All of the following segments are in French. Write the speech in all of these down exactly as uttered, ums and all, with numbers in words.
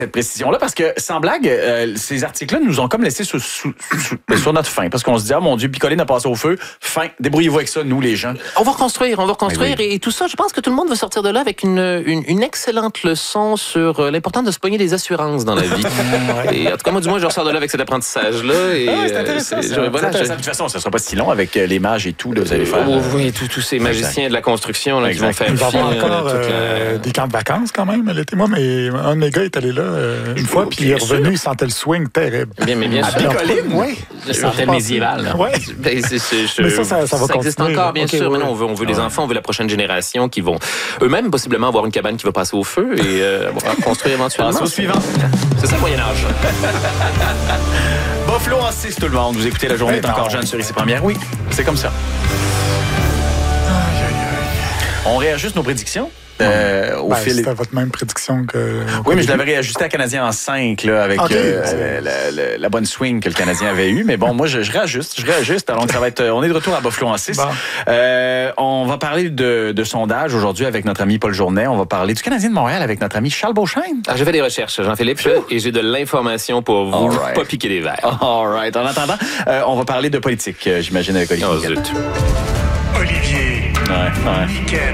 Cette précision-là, parce que, sans blague, euh, ces articles-là nous ont comme laissé sous, sous, sous, sur notre faim. Parce qu'on se dit, ah mon Dieu, Picoline a passé au feu. Fin, débrouillez-vous avec ça, nous, les gens. On va reconstruire, on va reconstruire. Oui, oui. Et tout ça, je pense que tout le monde va sortir de là avec une, une, une excellente leçon sur l'importance de se pogner des assurances dans la vie. Et en tout cas, moi, du moins, je ressors de là avec cet apprentissage-là. Et, ah, c'est intéressant. Euh, c'est, je, voilà, intéressant. Je... De toute façon, ça ne sera pas si long avec les mages et tout. Là, vous allez faire. Oh, oui, tous ces magiciens de la construction là, qui vont faire. Il va y avoir encore euh, la... des camps de vacances quand même. L'été, moi, mais un de mes gars est allé là euh, une fois. Puis il est revenu, il sentait le swing terrible. Bien, mais bien sûr. Oui. Je sentais médiéval. Oui. Ben, c'est, c'est, je, mais ça, ça, ça va ça existe continuer. encore, bien okay, sûr. oui. Mais non, on veut, on veut les ouais. enfants, on veut la prochaine génération qui vont eux-mêmes possiblement avoir une cabane qui va passer au feu et euh, construire éventuellement. Passe au suivant. C'est ça le Moyen-Âge. Buffalo en six, tout le monde. Vous écoutez La Journée est encore jeune sur Ici Première. Oui, c'est comme ça. Aïe, aïe, aïe. On réajuste nos prédictions. Euh, au ben, fil... C'était votre même prédiction que... Oui, mais je l'avais réajusté à Canadien en cinq, là, avec okay, euh, la, la, la bonne swing que le Canadien avait eue. Mais bon, moi, je, je réajuste, je réajuste. Alors, ça va être, on est de retour à Buffalo en six. Bon. Euh, on va parler de, de sondage aujourd'hui avec notre ami Paul Journet. On va parler du Canadien de Montréal avec notre ami Charles Beauchesne. Ah, j'ai fait des recherches, Jean-Philippe, et j'ai de l'information pour vous, right. Pas piquer des verres. All right. En attendant, euh, on va parler de politique, j'imagine, avec Olivier. Oh, zut. Olivier. Ouais, ouais. Niquette.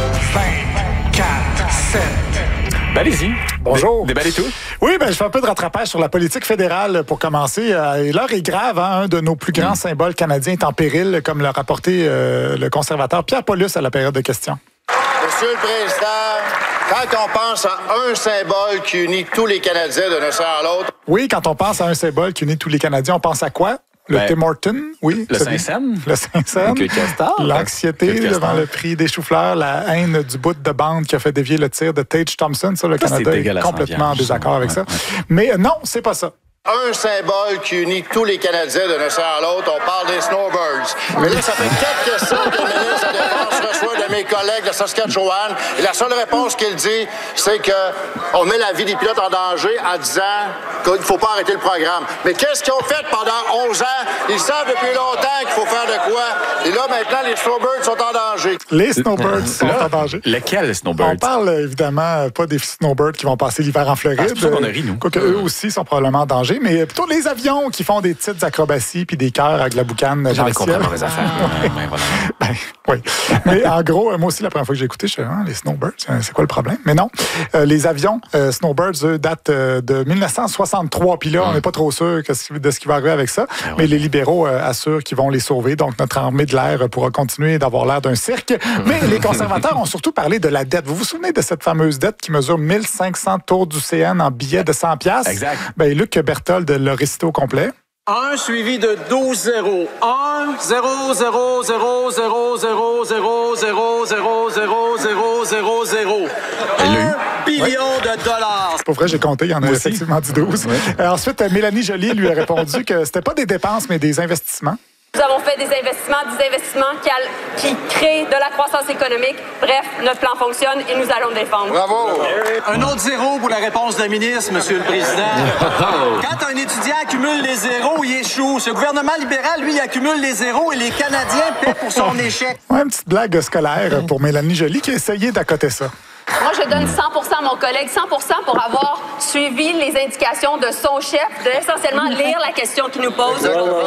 vingt, quatre, sept. Ben, allez-y. Bonjour. Déballez tout. Oui, ben, je fais un peu de rattrapage sur la politique fédérale pour commencer. Et l'heure est grave. Hein? Un de nos plus grands mmh. symboles canadiens est en péril, comme l'a rapporté euh, le conservateur Pierre Paulus à la période de questions. Monsieur le Président, quand on pense à un symbole qui unit tous les Canadiens d'un océan à l'autre... Oui, quand on pense à un symbole qui unit tous les Canadiens, on pense à quoi? Le ben, Tim Horton, oui. Le Saint-Saëns. Le Saint-Saëns. Le castor. L'anxiété devant le prix des choux-fleurs, la haine du bout de bande qui a fait dévier le tir de Tage Thompson. Ça, le ça, Canada est complètement en désaccord avec ouais, ça. Ouais. Mais non, c'est pas ça. Un symbole qui unit tous les Canadiens d'un océan à l'autre, on parle des snowbirds. Mais là, ça fait quatre questions que le ministre de la Défense reçoit de mes collègues de Saskatchewan. Et la seule réponse qu'il dit, c'est qu'on met la vie des pilotes en danger en disant qu'il ne faut pas arrêter le programme. Mais qu'est-ce qu'ils ont fait pendant onze ans? Ils savent depuis longtemps qu'il faut faire de quoi. Et là, maintenant, les snowbirds sont en danger. Les snowbirds sont là, en danger. Lesquels snowbirds? On parle évidemment pas des snowbirds qui vont passer l'hiver en Floride. Ah, c'est pour ça qu'on a ri, nous. Quoique eux aussi sont probablement en danger. Mais plutôt les avions qui font des petites acrobaties puis des cœurs avec la boucane dans le ciel. Les affaires. Ah, ouais. voilà. ben, oui. Mais en gros, moi aussi, la première fois que j'ai écouté, je suis ah, les snowbirds, c'est quoi le problème? Mais non, euh, les avions euh, snowbirds, eux, datent euh, de dix-neuf cent soixante-trois. Puis là, on n'est pas trop sûr de ce qui va arriver avec ça. Ah, ouais. Mais les libéraux euh, assurent qu'ils vont les sauver. Donc, notre armée de l'air pourra continuer d'avoir l'air d'un cirque. Mais les conservateurs ont surtout parlé de la dette. Vous vous souvenez de cette fameuse dette qui mesure mille cinq cents tours du C N en billets de cent piastres? Exact. Ben, Luc Berthold l'a récité au complet. un suivi de douze zéros. un, zéro, zéro, zéro, zéro, zéro, zéro, zéro, zéro, zéro, zéro, zéro, zéro. un billion de dollars. C'est pas vrai, j'ai compté, il y en a Moi effectivement aussi. du douze. Ouais. Euh, ensuite, Mélanie Joly lui a répondu que c'était pas des dépenses, mais des investissements. Nous avons fait des investissements, des investissements qui, qui créent de la croissance économique. Bref, notre plan fonctionne et nous allons le défendre. Bravo! Un autre zéro pour la réponse de la ministre, Monsieur le Président. Quand un étudiant accumule les zéros, il échoue. Ce gouvernement libéral, lui, il accumule les zéros et les Canadiens paient pour son échec. Ouais, une petite blague scolaire pour Mélanie Joly qui a essayé d'accoter ça. Moi, je donne cent pour cent à mon collègue, cent pour cent pour avoir suivi les indications de son chef, de essentiellement lire la question qu'il nous pose.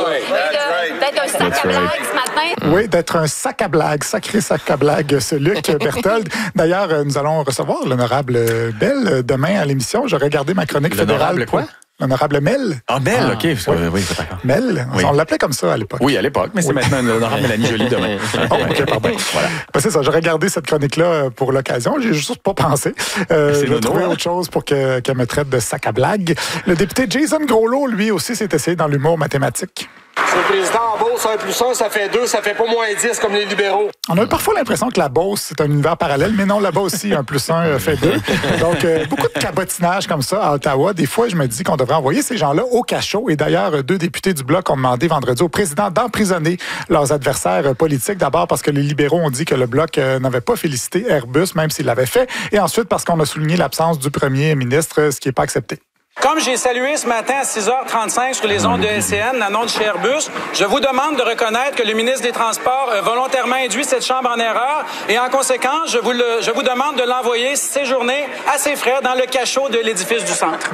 D'être un sac à blagues ce matin. Oui, d'être un sac à blagues, sacré sac à blagues, ce Luc Berthold. D'ailleurs, nous allons recevoir l'honorable Bell demain à l'émission. J'ai regardé ma chronique fédérale. L'honorable quoi? L'honorable Mel. Ah, Mel, ah, OK. Oui, oui c'est d'accord. Mel, oui. On l'appelait comme ça à l'époque. Oui, à l'époque, mais c'est oui. maintenant l'honorable Mélanie Joly demain. Oh, OK, pardon. Voilà. Ben, c'est ça, j'ai regardé cette chronique-là pour l'occasion. J'ai juste pas pensé. Euh, j'ai trouvé autre chose pour que, qu'elle me traite de sac à blague. Le député Jason Groslo, lui aussi, s'est essayé dans l'humour mathématique. Monsieur le Président, en Beauce, un plus un, ça fait deux, ça fait pas moins dix comme les libéraux. On a parfois l'impression que la Beauce, c'est un univers parallèle, mais non, là-bas aussi, un plus un fait deux. Donc, euh, beaucoup de cabotinage comme ça à Ottawa. Des fois, je me dis qu'on devrait envoyer ces gens-là au cachot. Et d'ailleurs, deux députés du Bloc ont demandé vendredi au président d'emprisonner leurs adversaires politiques. D'abord parce que les libéraux ont dit que le Bloc euh, n'avait pas félicité Airbus, même s'il l'avait fait. Et ensuite parce qu'on a souligné l'absence du premier ministre, ce qui n'est pas accepté. Quand Comme j'ai salué ce matin à six heures trente-cinq sur les ondes de L C N, la nom de chez Airbus, je vous demande de reconnaître que le ministre des Transports a volontairement induit cette Chambre en erreur et en conséquence, je vous, le, je vous demande de l'envoyer séjourner à ses frais dans le cachot de l'édifice du centre.